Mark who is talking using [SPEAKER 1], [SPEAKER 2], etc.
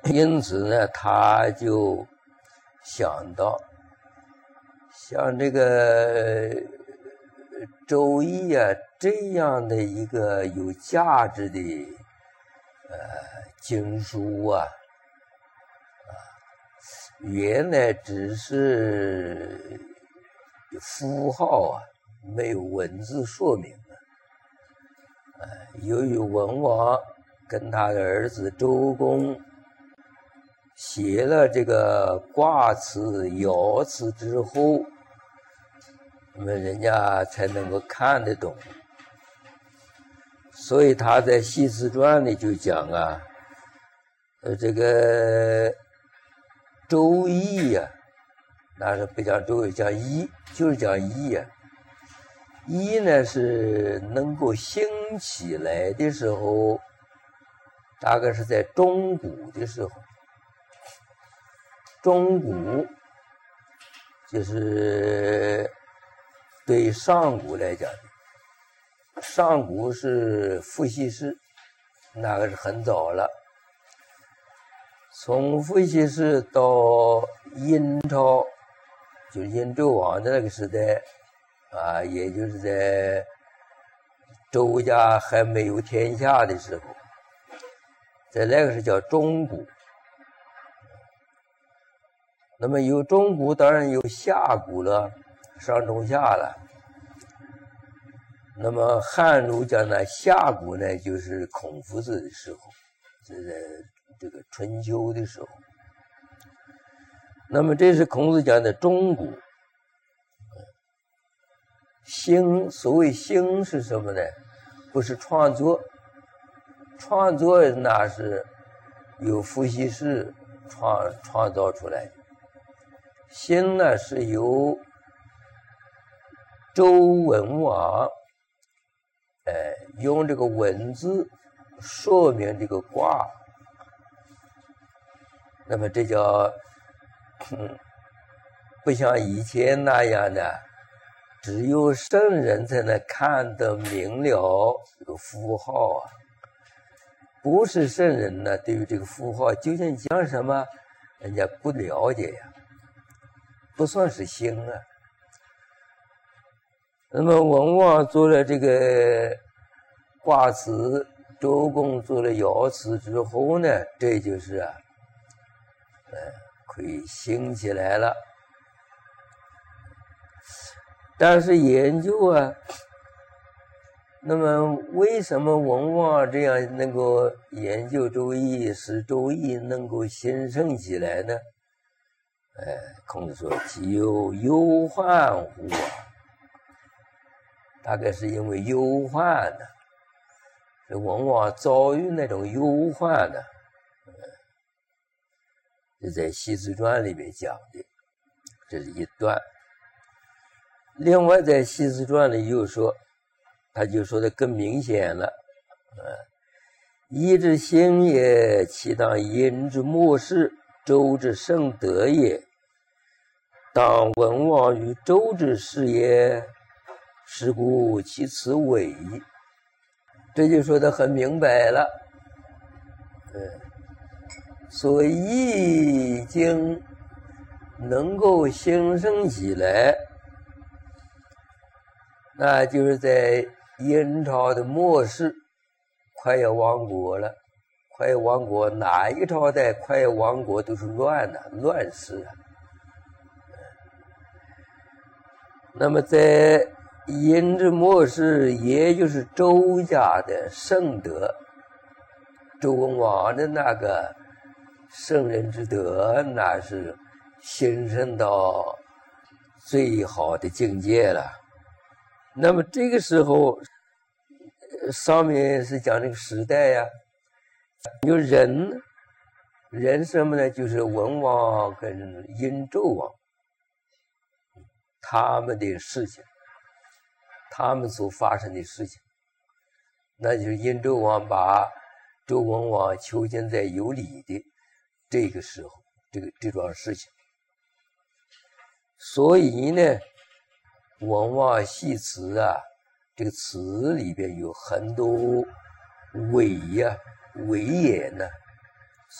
[SPEAKER 1] 因此呢，他就想到像这个《周易》啊这样的一个有价值的经书啊，原来只是符号啊，没有文字说明啊。由于文王跟他的儿子周公写了这个卦辞、爻辞之后，那么人家才能够看得懂。所以他在《系辞传》里就讲啊，这个周易呀，那是不讲周易，讲易，就是讲易呀。易呢是能够兴起来的时候，大概是在中古的时候。中古就是对上古来讲的，上古是伏羲氏，那个是很早了。从伏羲氏到殷朝，就是殷纣王的那个时代啊，也就是在周家还没有天下的时候，在那个是叫中古。那么有中古，当然有下古了，上中下了。那么汉儒讲呢，下古呢就是孔夫子的时候，是在这个春秋的时候。那么这是孔子讲的中古。兴，所谓兴是什么呢？不是创作，创作那是由伏羲氏创造出来的。兴呢是由周文王用这个文字说明这个卦，那么这叫不像以前那样的只有圣人才能看得明了这个符号啊。不是圣人呢，对于这个符号究竟讲什么人家不了解呀，不算是兴啊。那么文王做了这个卦辞，周公做了爻辞之后呢，这就是可以兴起来了。但是研究啊，那么为什么文王这样能够研究周易，使周易能够兴盛起来呢？孔子说其有忧患乎啊，大概是因为忧患呢，是文王遭遇那种忧患呢，是在《系辞传》里面讲的，这是一段。另外在《系辞传》里又说，他就说的更明显了，易之兴也，其当殷之末世，周之盛德也。当文王于周之始也，是故其辞伪。这就说得很明白了。所以易经能够兴盛起来，那就是在殷朝的末世，快要亡国了。快要亡国，哪一个朝代快要亡国都是乱的，乱世啊。那么在殷之末世，也就是周家的盛德，周文王的那个圣人之德，那是兴盛到最好的境界了。那么这个时候，上面是讲这个时代呀，有人什么呢？就是文王跟殷纣王他们的事情，他们所发生的事情，那就是殷纣王把周文王囚禁在有里的这个时候，这桩事情。所以呢，文王系辞啊，这个词里边有很多伪言呢，